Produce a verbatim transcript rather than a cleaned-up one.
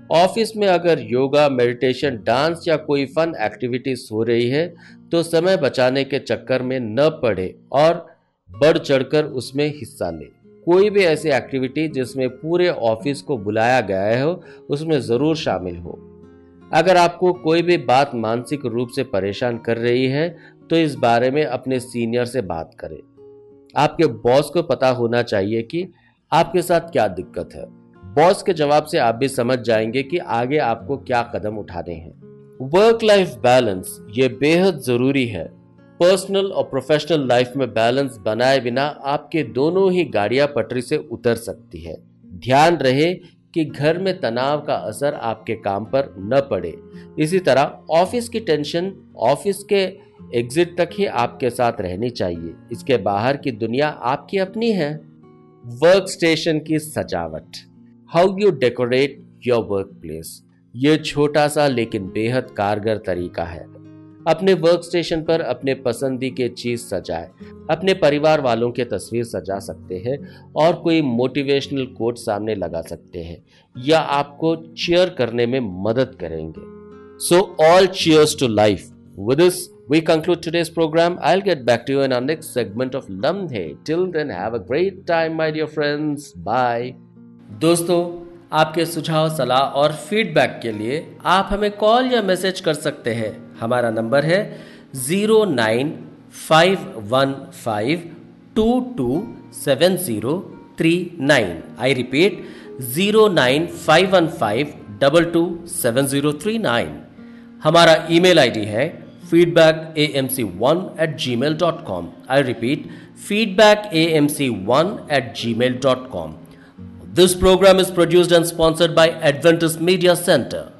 Office में अगर yoga, meditation, dance या कोई फन एक्टिविटीज हो रही है तो समय बचाने के चक्कर में न पड़े और बढ़ चढ़कर उसमें हिस्सा ले। कोई भी ऐसी एक्टिविटी जिसमें पूरे ऑफिस को बुलाया गया हो उसमें जरूर शामिल हो। अगर आपको कोई भी बात मानसिक रूप से परेशान कर रही है तो इस बारे में अपने सीनियर से बात करें। आपके बॉस को पता होना चाहिए कि आपके साथ क्या दिक्कत है। बॉस के जवाब से आप भी समझ जाएंगे कि आगे आपको क्या कदम उठाने हैं। वर्क लाइफ बैलेंस ये बेहद जरूरी है। पर्सनल और प्रोफेशनल लाइफ में बैलेंस बनाए बिना आपके दोनों ही गाड़ियां पटरी से उतर सकती है। ध्यान रहे कि घर में तनाव का असर आपके काम पर न पड़े। इसी तरह ऑफिस की टेंशन ऑफिस के एग्जिट तक ही आपके साथ रहनी चाहिए। इसके बाहर की दुनिया आपकी अपनी है। वर्क स्टेशन की सजावट, how you decorate your work place, यह छोटा सा लेकिन बेहद कारगर तरीका है। अपने वर्क स्टेशन पर अपने पसंदी के चीज सजाएं। अपने परिवार वालों की तस्वीर सजा सकते हैं और कोई मोटिवेशनल कोट सामने लगा सकते हैं या आपको चीयर करने में मदद करेंगे। So all cheers to life. With this we conclude today's program. I'll get back to you in our next segment of Lamhe. Till then, have a great time, my dear friends. Bye. दोस्तों, आपके सुझाव, सलाह और feedback के लिए आप हमें call या मैसेज कर सकते हैं। हमारा नंबर है zero nine five one five to to seven zero three nine. I repeat zero nine five one five double two seven zero three nine. हमारा ईमेल आईडी है feedback a m c one at gmail dot com. I repeat, feedback a m c one at gmail dot com. This program is produced and sponsored by Adventist Media Center.